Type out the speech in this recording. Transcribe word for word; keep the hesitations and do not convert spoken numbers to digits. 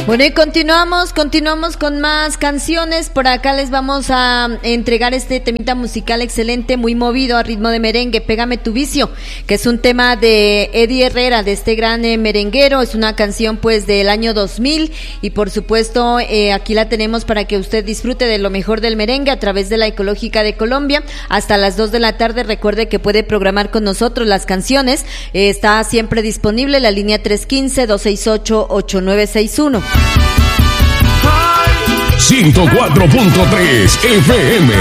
Bueno, y continuamos, continuamos con más canciones. Por acá les vamos a entregar este temita musical excelente, muy movido a ritmo de merengue, Pégame tu vicio, que es un tema de Eddie Herrera, de este gran eh, merenguero. Es una canción pues del año dos mil y por supuesto eh, aquí la tenemos para que usted disfrute de lo mejor del merengue a través de la Ecológica de Colombia hasta las dos de la tarde. Recuerde que puede programar con nosotros las canciones, eh, está siempre disponible la línea tres uno cinco, dos seis ocho, ocho nueve seis uno. ciento cuatro punto tres F M.